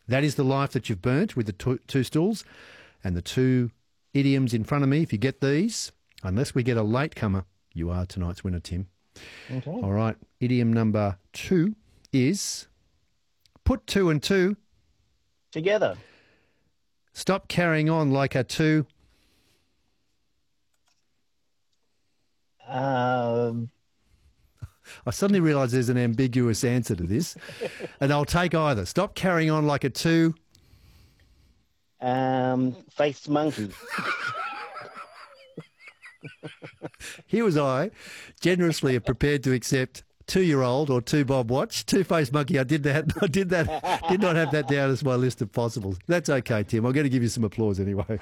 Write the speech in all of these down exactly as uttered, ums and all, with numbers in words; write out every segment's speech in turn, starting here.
That is the life that you've burnt with the two, two stools and the two idioms in front of me. If you get these, unless we get a latecomer, you are tonight's winner, Tim. Okay. All right. Idiom number two is put two and two. Together. Stop carrying on like a two. Um, I suddenly realise there's an ambiguous answer to this, and I'll take either. Stop carrying on like a two. um, Faced monkey. Here was I, generously prepared to accept two-year-old or two-bob watch, two-faced monkey. I did that. I did that. Did not have that down as my list of possibles. That's okay, Tim. I'm going to give you some applause anyway.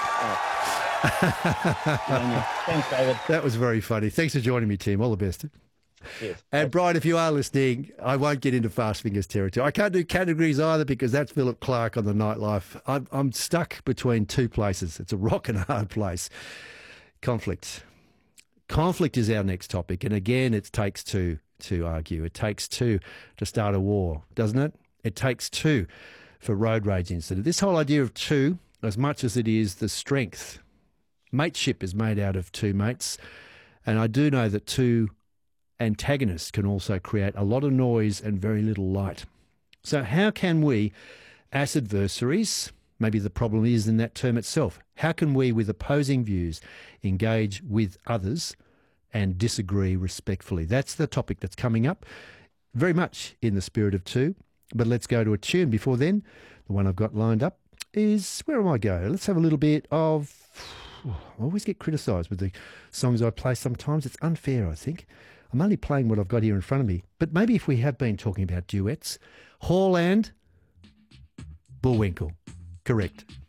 Thanks, David. That was very funny. Thanks for joining me, Tim. All the best. Yes. And Brian, if you are listening, I won't get into fast fingers territory. I can't do categories either because that's Philip Clark on the Nightlife. I'm, I'm stuck between two places. It's a rock and a hard place. Conflict. Conflict is our next topic. And again, it takes two to argue. It takes two to start a war, doesn't it? It takes two for road rage incident. This whole idea of two, as much as it is the strength, mateship is made out of two mates. And I do know that two antagonists can also create a lot of noise and very little light. So how can we, as adversaries, maybe the problem is in that term itself, how can we, with opposing views, engage with others and disagree respectfully? That's the topic that's coming up, very much in the spirit of two. But let's go to a tune. Before then, the one I've got lined up is, where am I going? Let's have a little bit of... I always get criticised with the songs I play sometimes. It's unfair, I think. I'm only playing what I've got here in front of me. But maybe if we have been talking about duets, Hall and Bullwinkle. Correct.